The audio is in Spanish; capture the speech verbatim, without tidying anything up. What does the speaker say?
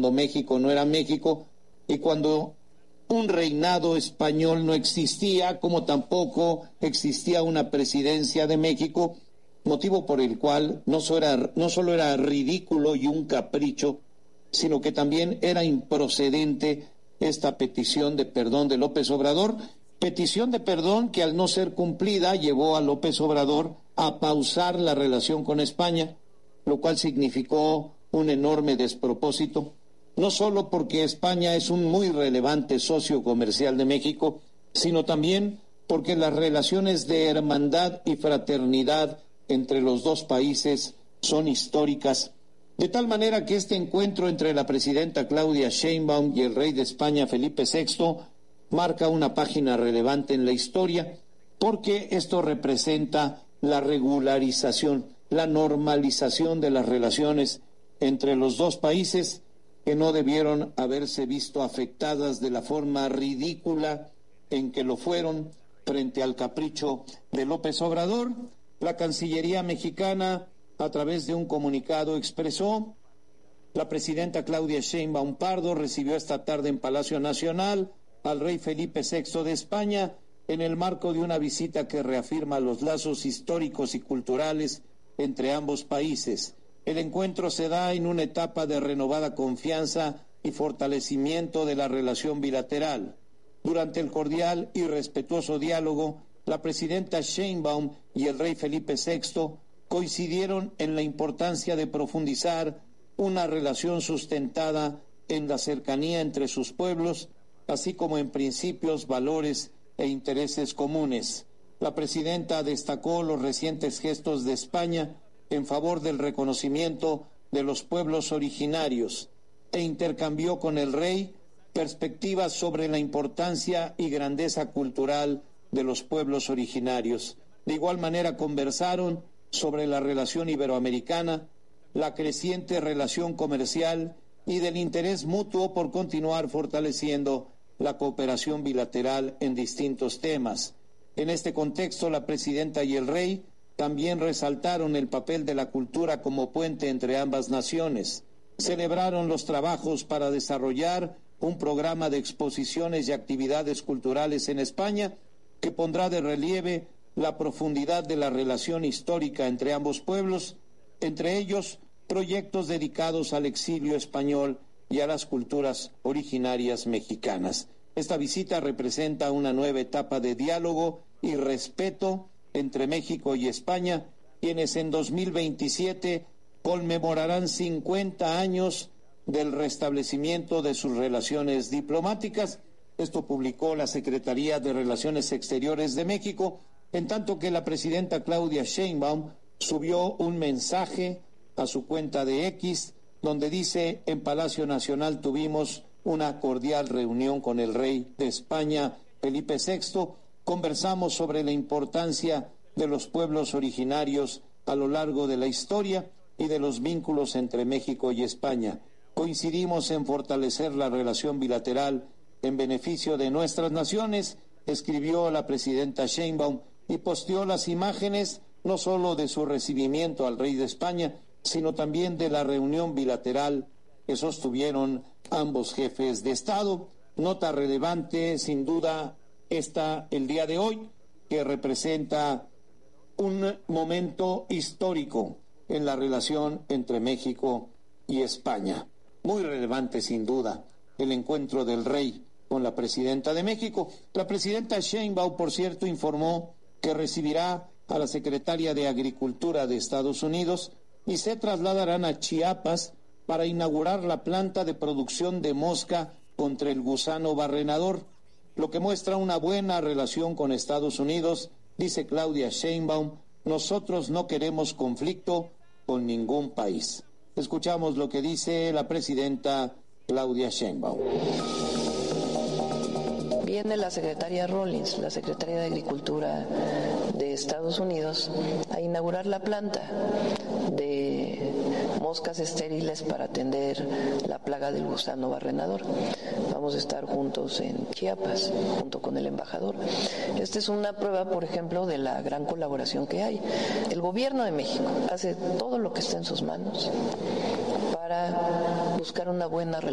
cuando México no era México y cuando un reinado español no existía, como tampoco existía una presidencia de México, motivo por el cual no solo era, no solo era ridículo y un capricho, sino que también era improcedente esta petición de perdón de López Obrador, petición de perdón que al no ser cumplida llevó a López Obrador a pausar la relación con España, lo cual significó un enorme despropósito, no solo porque España es un muy relevante socio comercial de México, sino también porque las relaciones de hermandad y fraternidad entre los dos países son históricas, de tal manera que este encuentro entre la presidenta Claudia Sheinbaum y el rey de España Felipe sexto marca una página relevante en la historia, porque esto representa la regularización, la normalización de las relaciones entre los dos países que no debieron haberse visto afectadas de la forma ridícula en que lo fueron frente al capricho de López Obrador. La Cancillería mexicana, a través de un comunicado, expresó: la presidenta Claudia Sheinbaum Pardo recibió esta tarde en Palacio Nacional al rey Felipe sexto de España en el marco de una visita que reafirma los lazos históricos y culturales entre ambos países. El encuentro se da en una etapa de renovada confianza y fortalecimiento de la relación bilateral. Durante el cordial y respetuoso diálogo, la presidenta Sheinbaum y el rey Felipe sexto coincidieron en la importancia de profundizar una relación sustentada en la cercanía entre sus pueblos, así como en principios, valores e intereses comunes. La presidenta destacó los recientes gestos de España en favor del reconocimiento de los pueblos originarios e intercambió con el rey perspectivas sobre la importancia y grandeza cultural de los pueblos originarios. De igual manera conversaron sobre la relación iberoamericana, la creciente relación comercial y del interés mutuo por continuar fortaleciendo la cooperación bilateral en distintos temas. En este contexto, la presidenta y el rey también resaltaron el papel de la cultura como puente entre ambas naciones. Celebraron los trabajos para desarrollar un programa de exposiciones y actividades culturales en España que pondrá de relieve la profundidad de la relación histórica entre ambos pueblos, entre ellos proyectos dedicados al exilio español y a las culturas originarias mexicanas. Esta visita representa una nueva etapa de diálogo y respeto entre México y España, quienes en dos mil veintisiete conmemorarán cincuenta años del restablecimiento de sus relaciones diplomáticas. Esto publicó la Secretaría de Relaciones Exteriores de México, en tanto que la presidenta Claudia Sheinbaum subió un mensaje a su cuenta de X, donde dice: en Palacio Nacional tuvimos una cordial reunión con el rey de España, Felipe sexto, conversamos sobre la importancia de los pueblos originarios a lo largo de la historia y de los vínculos entre México y España. Coincidimos en fortalecer la relación bilateral en beneficio de nuestras naciones, escribió la presidenta Sheinbaum, y posteó las imágenes no solo de su recibimiento al rey de España, sino también de la reunión bilateral que sostuvieron ambos jefes de Estado. Nota relevante, sin duda, esta el día de hoy, que representa un momento histórico en la relación entre México y España. Muy relevante, sin duda, el encuentro del rey con la presidenta de México. La presidenta Sheinbaum, por cierto, informó que recibirá a la secretaria de Agricultura de Estados Unidos y se trasladarán a Chiapas para inaugurar la planta de producción de mosca contra el gusano barrenador, lo que muestra una buena relación con Estados Unidos. Dice Claudia Sheinbaum: nosotros no queremos conflicto con ningún país. Escuchamos lo que dice la presidenta Claudia Sheinbaum. Viene la secretaria Rawlings, la secretaria de Agricultura de Estados Unidos, a inaugurar la planta de moscas estériles para atender la plaga del gusano barrenador. Vamos a estar juntos en Chiapas, junto con el embajador. Esta es una prueba, por ejemplo, de la gran colaboración que hay. El gobierno de México hace todo lo que está en sus manos para buscar una buena relación